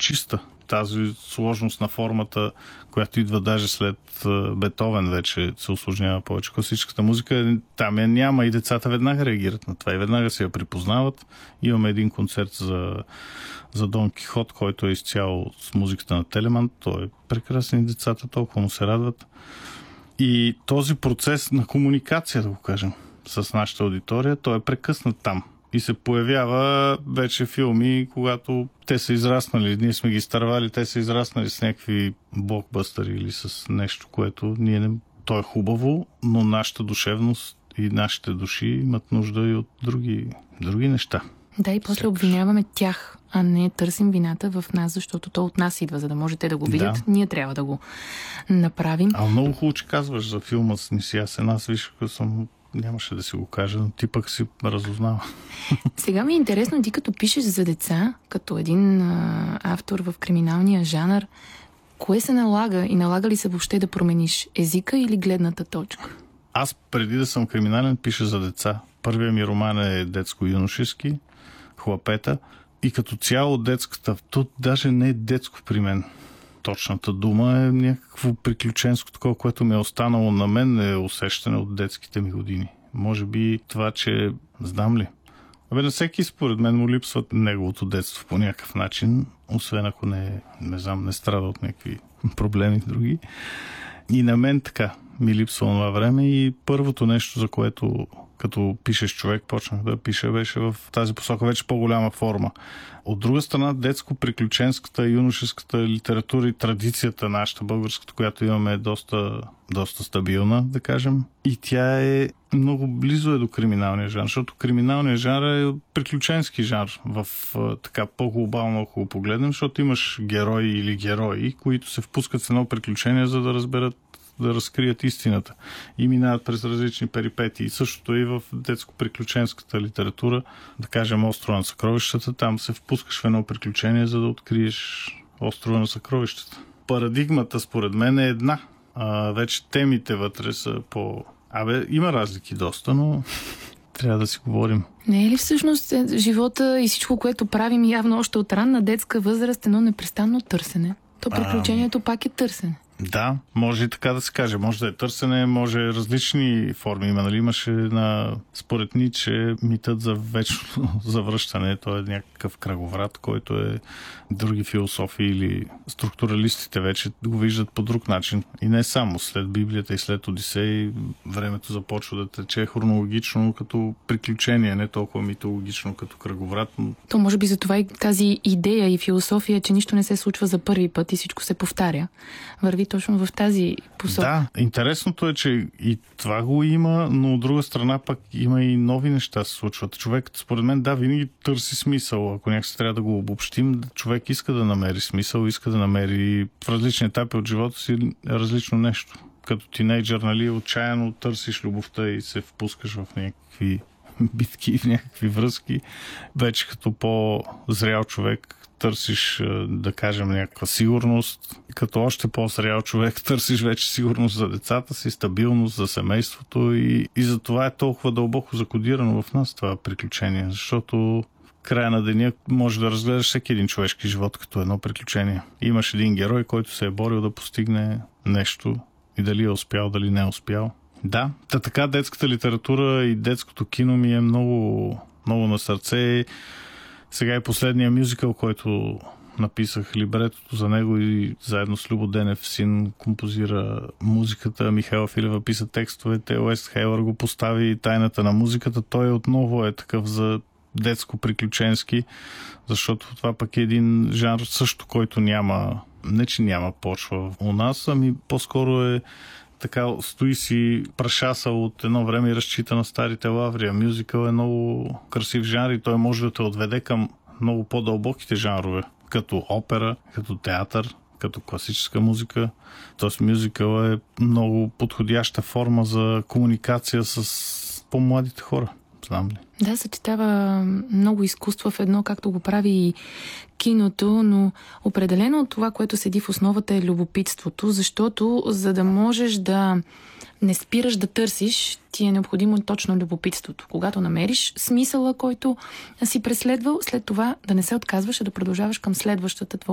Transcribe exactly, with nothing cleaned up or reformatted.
чиста. Тази сложност на формата, която идва даже след Бетовен, вече се усложнява повече. Класическата музика, там я няма и децата веднага реагират на това и веднага се я припознават. Имаме един концерт за, за Дон Кихот, който е изцяло с музиката на Телеман. Той е прекрасен и децата толкова му се радват. И този процес на комуникация, да го кажем, с нашата аудитория, той е прекъснат там. И се появява вече филми, когато те са израснали. Ние сме ги изтървали, те са израснали с някакви блокбъстъри или с нещо, което ние не... То е хубаво, но нашата душевност и нашите души имат нужда и от други, други неща. Да, и после обвиняваме тях, а не търсим вината в нас, защото то от нас идва, за да може те да го видят. Да. Ние трябва да го направим. А много хубаво, че казваш за филма с Неси ясен. Аз виж, като съм... Нямаше да си го кажа, но ти пък си разузнава. Сега ми е интересно, ти като пишеш за деца, като един а, автор в криминалния жанр, кое се налага и налага ли се въобще да промениш езика или гледната точка? Аз преди да съм криминален пиша за деца. Първият ми роман е детско-юношески, Хлапета. И като цяло детската, то даже не е детско при мен. Точната дума е някакво приключенско такова, което ми е останало на мен, е усещане от детските ми години. Може би това, че... Знам ли? Абе, на всеки според мен му липсват неговото детство по някакъв начин, освен ако не, не знам, не страда от някакви проблеми други. И на мен така ми липсва това време и първото нещо, за което като пишеш човек, почнах да пиша, беше в тази посока вече по-голяма форма. От друга страна, детско-приключенската, юношеската литература и традицията нашата българската, която имаме, е доста, доста стабилна, да кажем. И тя е много близо е до криминалния жанр, защото криминалния жанр е приключенски жанр в така по-глобално, ако го погледнем, защото имаш герои или герои, които се впускат в едно приключение, за да разберат, да разкрият истината и минават през различни перипетии. Същото и в детско-приключенската литература, да кажем Острова на съкровищата, там се впускаш в едно приключение, за да откриеш Острова на съкровищата. Парадигмата, според мен, е една. А, вече темите вътре са по... Абе, има разлики доста, но трябва да си говорим. Не е ли всъщност живота и всичко, което правим явно още от ранна детска възраст, едно непрестанно търсене? То приключението а... пак е търсене. Да, може и така да се каже. Може да е търсене, може различни форми има. Нали? Имаше на, според Ниче, митът за вечно завръщане. Той е някакъв кръговрат, който е други философии или структуралистите вече го виждат по друг начин. И не само. След Библията и след Одисей времето започва да тече хронологично като приключение, не толкова митологично като кръговрат. То може би затова и тази идея и философия, че нищо не се случва за първи път и всичко се повтаря. Върви точно в тази посока. Да, интересното е, че и това го има, но от друга страна пък има и нови неща се случват. Човек, според мен, да, винаги търси смисъл. Ако някак се трябва да го обобщим, човек иска да намери смисъл, иска да намери в различни етапи от живота си различно нещо. Като тинейджър, нали, отчаяно търсиш любовта и се впускаш в някакви битки, в някакви връзки. Вече като по-зрял човек търсиш, да кажем, някаква сигурност. Като още по-зрял човек търсиш вече сигурност за децата си, стабилност за семейството и, и за това е толкова дълбоко закодирано в нас това приключение, защото в края на деня може да разгледаш всеки един човешки живот като едно приключение. Имаш един герой, който се е борил да постигне нещо и дали е успял, дали не е успял. Да, та така детската литература и детското кино ми е много, много на сърце. Сега е последния мюзикъл, който написах либретото за него и заедно с Любо Денев син композира музиката. Михайла Филева писа текстовете, Уест Хейлър го постави Тайната на музиката. Той отново е такъв за детско-приключенски, защото това пък е един жанр също, който няма, не че няма почва у нас, ами по-скоро е така, стои си прашасал от едно време и разчита на старите лаври. А мюзикъл е много красив жанр и той може да те отведе към много по-дълбоките жанрове, като опера, като театър, като класическа музика. Тоест мюзикъл е много подходяща форма за комуникация с по-младите хора. Знам ли? Да, съчетава много изкуство в едно, както го прави и киното, но определено това, което седи в основата е любопитството, защото за да можеш да не спираш да търсиш, ти е необходимо точно любопитството. Когато намериш смисъла, който си преследвал, след това да не се отказваш, а да продължаваш към следващата твоя